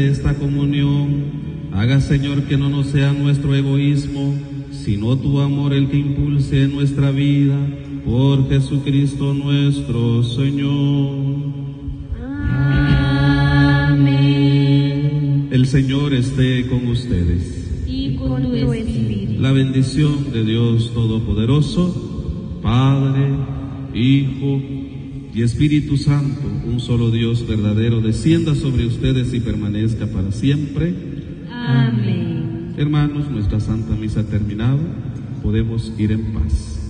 esta comunión, haga, Señor, que no nos sea nuestro egoísmo, sino tu amor el que impulse nuestra vida, por Jesucristo nuestro Señor. Amén. El Señor esté con ustedes. Y con tu espíritu. La bendición de Dios Todopoderoso, Padre, Hijo y Espíritu Santo, un solo Dios verdadero, descienda sobre ustedes y permanezca para siempre. Amén. Hermanos, nuestra Santa Misa ha terminado, podemos ir en paz.